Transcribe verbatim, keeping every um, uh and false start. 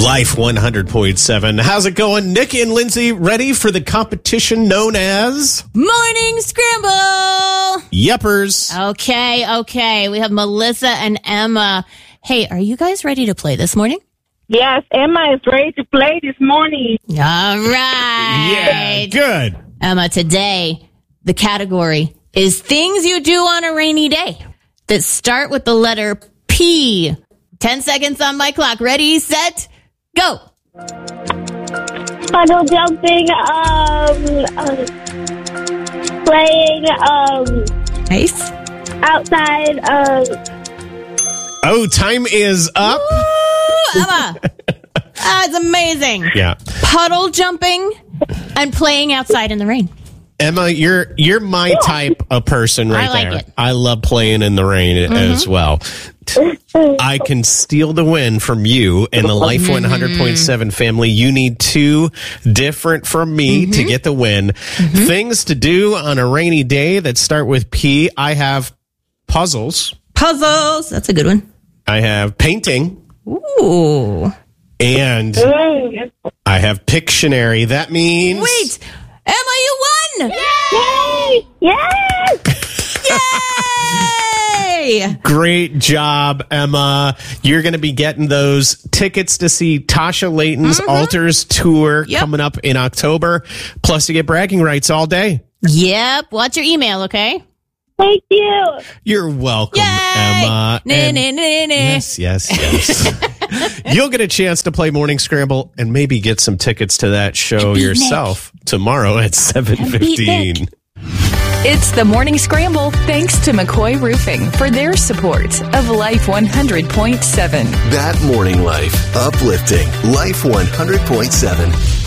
Life one hundred point seven. How's it going? Nick and Lindsay ready for the competition known as Morning Scramble. Yeppers. Okay, okay. We have Melissa and Emma. Hey, are you guys ready to play this morning? Yes, Emma is ready to play this morning. All right. Yeah, good. Emma, today the category is things you do on a rainy day that start with the letter P. Ten seconds on my clock. Ready, set, go. Puddle jumping, um, um playing, um, Nice. outside, um. Oh, time is up. Woo, Emma. That's amazing. Yeah. Puddle jumping and playing outside in the rain. Emma, you're you're my type of person right I like there. it. I love playing in the rain Mm-hmm. as well. I can steal the win from you and the Life one hundred point seven family. You need two different from me Mm-hmm. to get the win. Mm-hmm. Things to do on a rainy day that start with P. I have puzzles. Puzzles. That's a good one. I have painting. Ooh. And I have Pictionary. That means... Wait. Emma, you won. Yay! Yes! Yay! Great job, Emma. You're going to be getting those tickets to see Tasha Layton's Altars tour Yep. coming up in October. Plus, you get bragging rights all day. Yep. Watch your email, okay? Thank you. You're welcome, Yay! Emma. Nah, And- nah, nah, nah. Yes, yes, yes. You'll get a chance to play Morning Scramble and maybe get some tickets to that show beat yourself tomorrow at seven fifteen. It's the Morning Scramble, thanks to McCoy Roofing for their support of Life one hundred point seven. That morning life. Uplifting. Life one hundred point seven.